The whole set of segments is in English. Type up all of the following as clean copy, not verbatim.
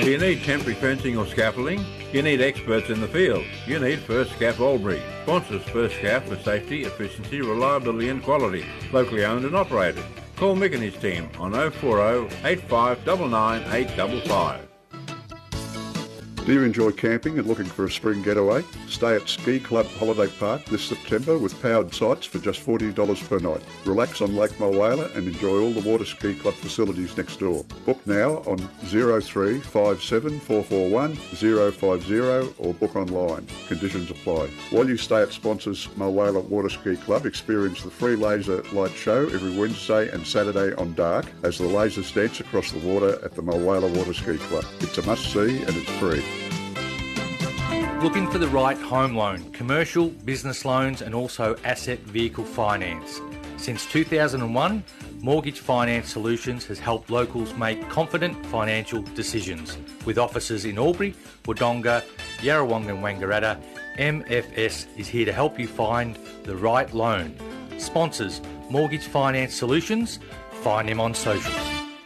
Do you need temporary fencing or scaffolding? You need experts in the field. You need First Scaff Albury. Sponsors First Scaff for safety, efficiency, reliability and quality. Locally owned and operated. Call Mick and his team on 040 8599 855. Do you enjoy camping and looking for a spring getaway? Stay at Ski Club Holiday Park this September with powered sites for just $40 per night. Relax on Lake Mulwala and enjoy all the Water Ski Club facilities next door. Book now on 0357 441 050 or book online. Conditions apply. While you stay at sponsors Mulwala Water Ski Club, experience the free laser light show every Wednesday and Saturday on Dark as the lasers dance across the water at the Mulwala Water Ski Club. It's a must-see and it's free. Looking for the right home loan, commercial, business loans and also asset vehicle finance. Since 2001, Mortgage Finance Solutions has helped locals make confident financial decisions. With offices in Albury, Wodonga, Yarrawonga and Wangaratta, MFS is here to help you find the right loan. Sponsors Mortgage Finance Solutions. Find him on socials.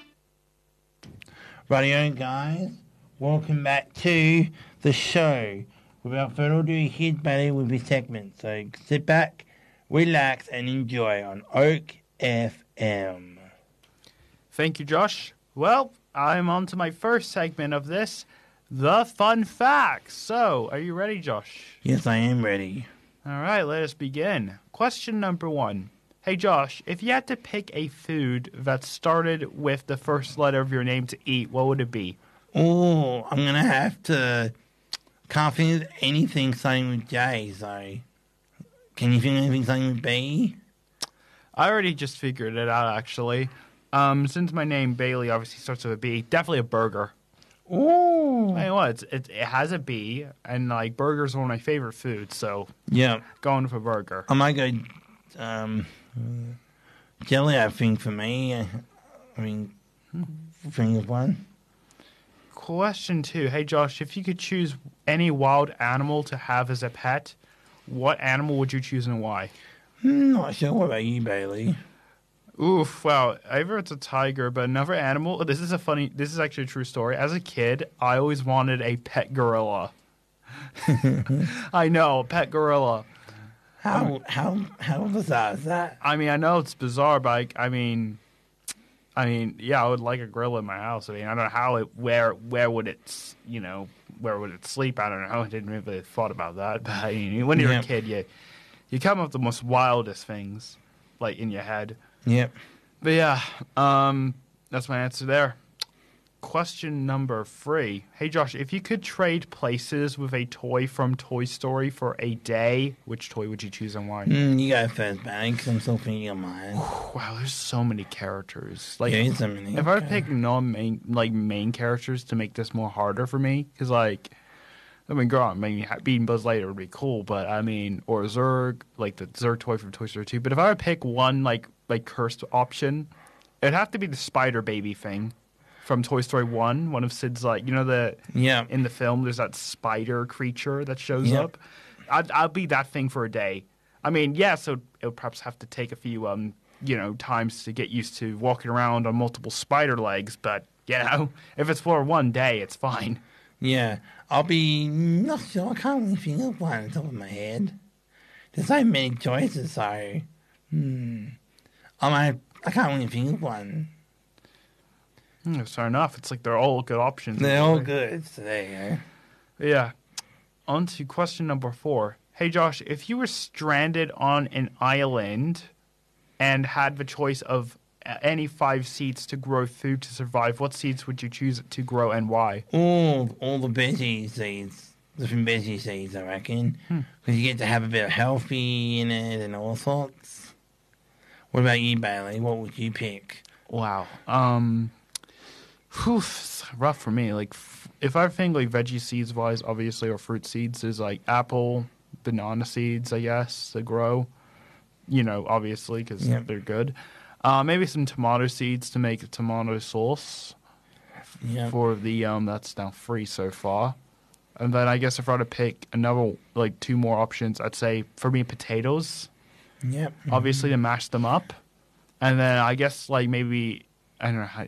Rightio, guys. Welcome back to the show. Without further ado, here's Barry with his segment. So sit back, relax, and enjoy on Oak FM. Thank you, Josh. Well, I'm on to my first segment of this, the fun facts. So, are you ready, Josh? Yes, I am ready. All right, let us begin. Question number 1. Hey, Josh, if you had to pick a food that started with the first letter of your name to eat, what would it be? Oh, I'm going to have to... Can't think of anything starting with J, so... Can you think of anything starting with B? I already just figured it out, actually. Since my name, Bailey, obviously starts with a B, definitely a burger. Ooh. I know what, it has a B, and, like, burgers are one of my favorite foods, so... Yeah. Going with a burger. I might go... jelly, I think, for me. I mean, think of one. Question 2. Hey, Josh, if you could choose any wild animal to have as a pet, what animal would you choose and why? Not sure. What about you, Bailey? Oof, wow. Either it's a tiger, but another animal... This is actually a true story. As a kid, I always wanted a pet gorilla. I know, a pet gorilla. How bizarre is that? I mean, I know it's bizarre, but I mean, yeah, I would like a gorilla in my house. I mean, I don't know how where would it, where would it sleep? I don't know. I didn't really thought about that. But I mean, when you're a kid, you come up with the most wildest things, like, in your head. Yep. But yeah, that's my answer there. Question number 3. Hey, Josh, if you could trade places with a toy from Toy Story for a day, which toy would you choose and why? You go first, Barry, because I'm still thinking of mine. Wow, there's so many characters. Like, yeah, so many. If I were to pick main characters to make this more harder for me, because, like, I mean, girl, maybe beating Buzz Lightyear would be cool, but I mean, or Zurg, like the Zurg toy from Toy Story 2. But if I were to pick one, like cursed option, it'd have to be the Spider Baby thing from Toy Story 1, one of Sid's, like, in the film, there's that spider creature that shows up. I'll be that thing for a day. I mean, yeah, so it'll perhaps have to take a few, times to get used to walking around on multiple spider legs, but, if it's for one day, it's fine. Yeah, I'll be not sure. I can't really think of one on the top of my head. There's so many choices, so... I can't really think of one. Fair enough. It's like they're all good options. They're all good. So there you go. Yeah. On to question number 4. Hey, Josh, if you were stranded on an island and had the choice of any 5 seeds to grow food to survive, what seeds would you choose to grow and why? All the veggie seeds. Different veggie seeds, I reckon. Because you get to have a bit of healthy in it and all sorts. What about you, Bailey? What would you pick? Wow. It's rough for me. Like, if I think, like, veggie seeds wise, obviously, or fruit seeds, there's, like, apple, banana seeds, I guess, to grow. Obviously, because they're good. Maybe some tomato seeds to make a tomato sauce for the that's now free so far. And then I guess if I were to pick another, like, 2 more options, I'd say for me potatoes. Yep. Obviously to mash them up, and then I guess, like, maybe I don't know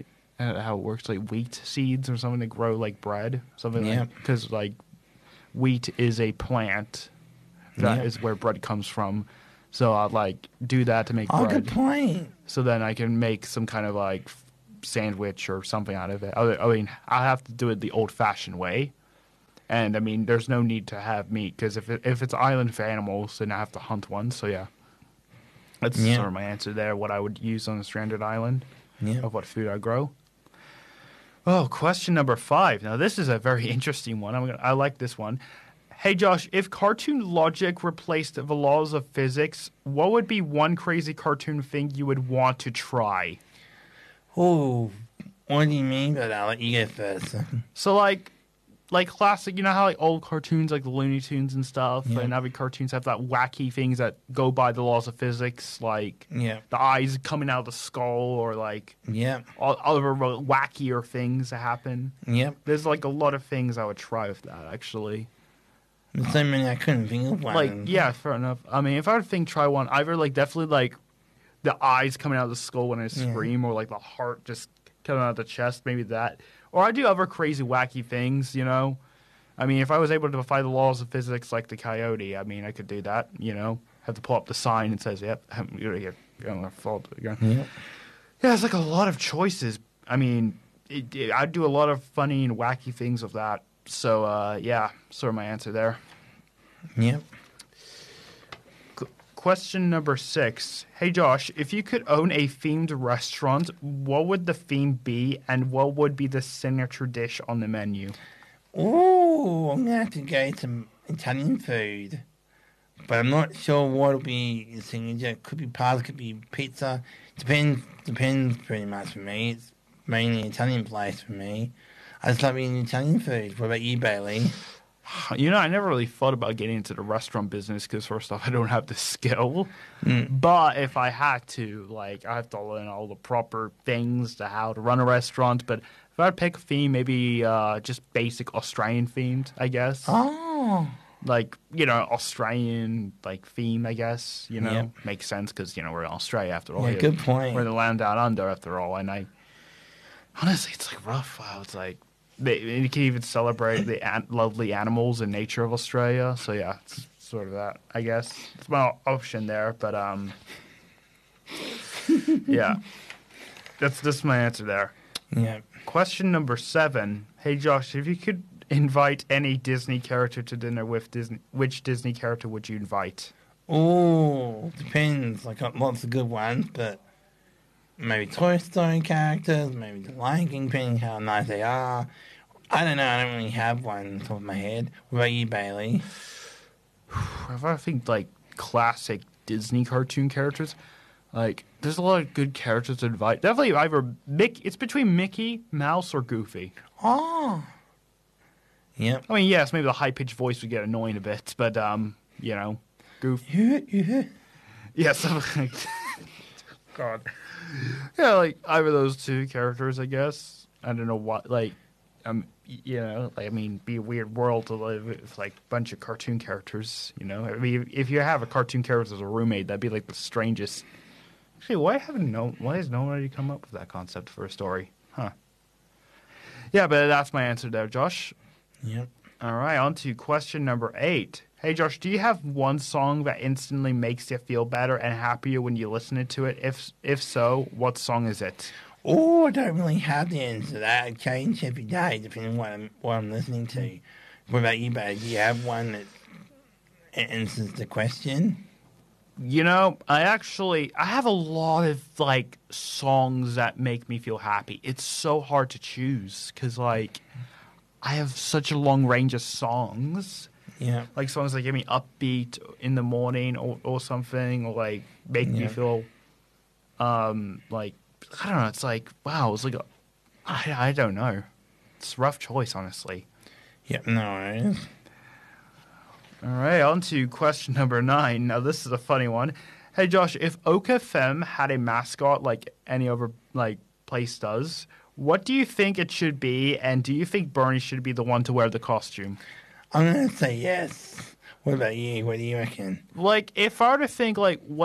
how it works, like wheat seeds or something to grow like bread, something Yeah. like, because like wheat is a plant that is where bread comes from. So I'd like do that to make Oh, bread. good point. So then I can make some kind of like sandwich or something out of it. I mean, I have to do it the old-fashioned way. And I mean, there's no need to have meat because if it's island for animals, then I have to hunt one. So yeah, that's sort of my answer there. What I would use on a stranded island of what food I grow. Oh, question number 5. Now this is a very interesting one. I like this one. Hey Josh, if cartoon logic replaced the laws of physics, what would be one crazy cartoon thing you would want to try? Oh, what do you mean by that? I'll let you go first. So like classic, you know how like old cartoons like the Looney Tunes and stuff, and every cartoons have that wacky things that go by the laws of physics, like the eyes coming out of the skull, or like all other wackier things that happen. There's like a lot of things I would try with that actually. There's so many I couldn't think of one. Like, yeah, fair enough. I mean, if I were to try one, either like definitely like the eyes coming out of the skull when I scream, or like the heart just coming out of the chest, maybe that. Or I do other crazy, wacky things, you know. I mean, if I was able to defy the laws of physics like the coyote, I mean, I could do that, you know. Have to pull up the sign that says, yep, you're going to fall. Yeah, it's like a lot of choices. I mean, I'd do a lot of funny and wacky things with that. So, yeah, sort of my answer there. Question number 6. Hey, Josh, if you could own a themed restaurant, what would the theme be, and what would be the signature dish on the menu? Oh, I'm going to have to go to Italian food. But I'm not sure what will be the signature. It could be pasta, could be pizza. Depends pretty much for me. It's mainly Italian place for me. I just love eating Italian food. What about you, Bailey? You know, I never really thought about getting into the restaurant business because, first off, I don't have the skill. But if I had to, like, I have to learn all the proper things to how to run a restaurant. But if I'd pick a theme, maybe just basic Australian themed, I guess. Oh. Like, you know, Australian, like, theme, I guess, you know. Makes sense because, you know, we're in Australia after all. Yeah, good point. We're in the land down under after all. And honestly, it's like rough. It's like, you can even celebrate the lovely animals and nature of Australia. So, yeah, it's sort of that, I guess. It's my option there, but, yeah. That's my answer there. Yeah. Question number 7. Hey, Josh, if you could invite any Disney character to dinner with Disney, which Disney character would you invite? Oh, depends. I got lots of good ones, but maybe Toy Story characters, maybe the Lion King, depending how nice they are. I don't know. I don't really have one on top of my head. What about you, Bailey? If I think, like, classic Disney cartoon characters, like, there's a lot of good characters to invite. Definitely either it's between Mickey, Mouse, or Goofy. Oh. Yep. I mean, yes, maybe the high-pitched voice would get annoying a bit, but, you know, Goofy. Yeah, something like God. Yeah, like, either those two characters, I guess. I don't know what, like, you know, like, I mean, be a weird world to live with, like, a bunch of cartoon characters, you know? I mean, if you have a cartoon character as a roommate, that'd be, like, the strangest. Actually, why has no one already come up with that concept for a story? Huh. Yeah, but that's my answer there, Josh. Yep. All right, on to question number 8. Hey, Josh, do you have one song that instantly makes you feel better and happier when you listen to it? If so, what song is it? Oh, I don't really have the answer to that. It changes every day depending on what I'm listening to. What about you, babe? Do you have one that answers the question? You know, I have a lot of, like, songs that make me feel happy. It's so hard to choose because, like, I have such a long range of songs. Yeah. Like, songs that get me upbeat in the morning or something, or, like, make me feel, like, I don't know. It's like, wow. It's like, I don't know. It's a rough choice, honestly. Yep, no worries. All right, on to question number 9. Now, this is a funny one. Hey, Josh, if Oka Fem had a mascot like any other, like, place does, what do you think it should be, and do you think Bernie should be the one to wear the costume? I'm going to say yes. What about you? What do you reckon? Like, if I were to think, like, what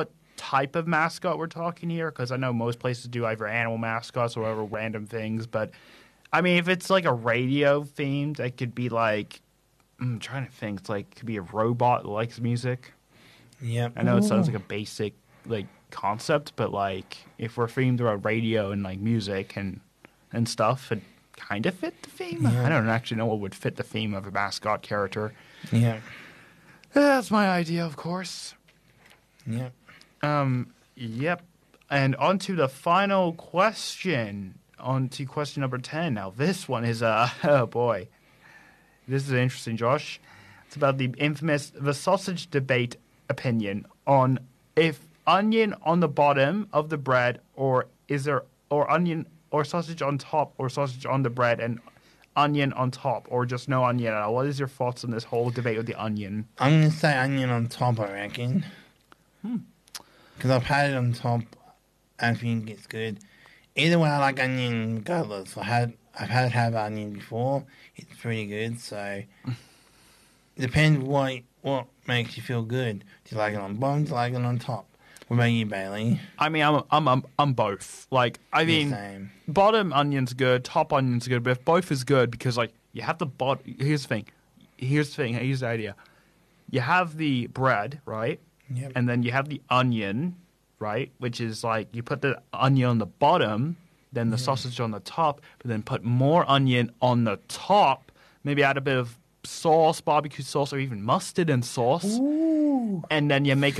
type of mascot we're talking here? Because I know most places do either animal mascots or whatever random things. But, I mean, if it's like a radio themed, it could be like, I'm trying to think. It's like, it could be a robot that likes music. Yep. I know it sounds like a basic, like, concept, but, like, if we're themed around radio and, like, music and stuff, it kind of fit the theme. Yeah. I don't actually know what would fit the theme of a mascot character. Yeah. That's my idea, of course. Yep. Yep. And on to the final question. On to question number 10. Now, this one is, oh boy. This is interesting, Josh. It's about the infamous the sausage debate opinion on if onion on the bottom of the bread or onion or sausage on top or sausage on the bread and onion on top or just no onion at all. What is your thoughts on this whole debate with the onion? I'm going to say onion on top, I reckon. Because I've had it on top. I think it's good. Either way, I like onion regardless. I've had it have onion before. It's pretty good. So it depends what makes you feel good. Do you like it on bottom? Do you like it on top? What about you, Bailey? I mean, I'm both. Like, I mean, Same. bottom onion's good, top onion's good, but if both is good, because like you have the bottom. Here's the thing. Here's the idea. You have the bread, right? Yep. And then you have the onion, right? Which is like you put the onion on the bottom, then the sausage on the top, but then put more onion on the top. Maybe add a bit of sauce, barbecue sauce, or even mustard and sauce. Ooh. And then you make a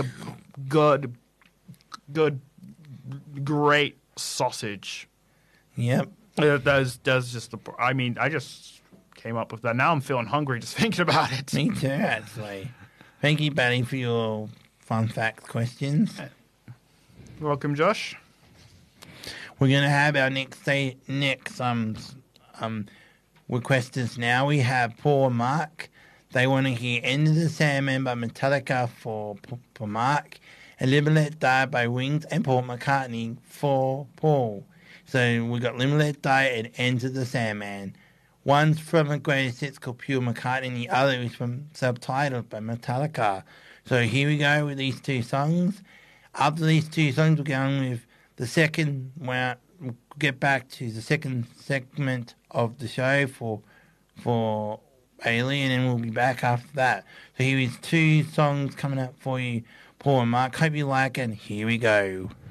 great sausage. Yep. That's just the. I mean, I just came up with that. Now I'm feeling hungry just thinking about it. Me too, actually. Thank you, Bailey, for your fun fact questions. You're welcome, Josh. We're going to have our next requesters now. We have Paul and Mark. They want to hear End of the Sandman by Metallica for Mark, and Live and Let Die by Wings and Paul McCartney for Paul. So we've got Live and Let Die and End of the Sandman. One's from a greatest hits called Pure McCartney, and the other is from Subtitled by Metallica. So here we go with these two songs. After these two songs, we're going with the second round. We'll get back to the second segment of the show for Bailey, and then we'll be back after that. So here is two songs coming up for you, Paul and Mark. Hope you like it, and here we go.